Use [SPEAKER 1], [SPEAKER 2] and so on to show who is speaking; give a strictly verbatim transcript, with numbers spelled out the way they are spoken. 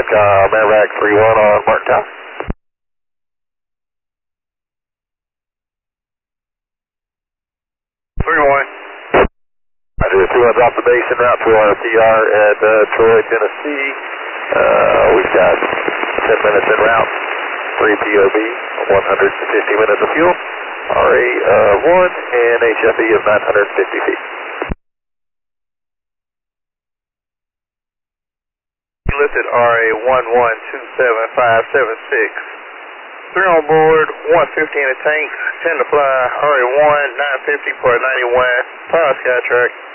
[SPEAKER 1] Park, uh, Medevac three one on Martin Tower.
[SPEAKER 2] three one.
[SPEAKER 1] I do two one's off the base en route to our T R at uh, Troy, Tennessee. Uh, we've got ten minutes en route, three P O B, one hundred fifty minutes of fuel, R A one, and H F E of nine hundred fifty feet.
[SPEAKER 2] Listed R A one one two seven five seven six. three on board, one fifty in the tank, ten to fly, R A one, nine fifty for ninety-one, power Skytrack.